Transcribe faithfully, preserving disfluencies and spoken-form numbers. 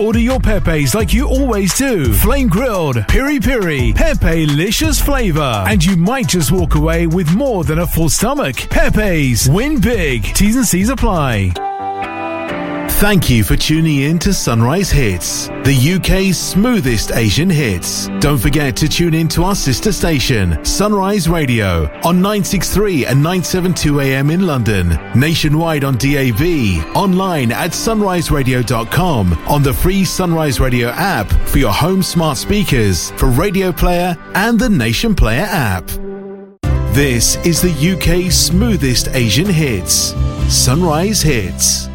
Order your Pepe's like you always do. Flame grilled, piri piri, Pepe-licious flavour. And you might just walk away with more than a full stomach. Pepe's. Win big. T's and C's apply. Thank you for tuning in to Sunrise Hits, the U K's smoothest Asian hits. Don't forget to tune in to our sister station, Sunrise Radio, on nine sixty-three and nine seventy-two A M in London, nationwide on D A B, online at sunrise radio dot com, on the free Sunrise Radio app for your home smart speakers, for Radio Player and the Nation Player app. This is the U K's smoothest Asian hits, Sunrise Hits.